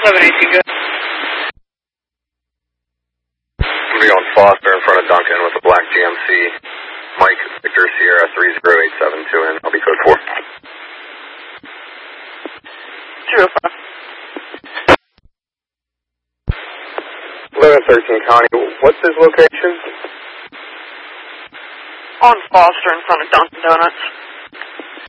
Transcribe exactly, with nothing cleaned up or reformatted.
eleven eighteen, good. I'm going to be on Foster in front of Duncan with a black G M C. Mike, Victor Sierra three zero eight seven two in. I'll be code four. zero five. eleven thirteen Connie, what's his location? On Foster in front of Dunkin' Donuts.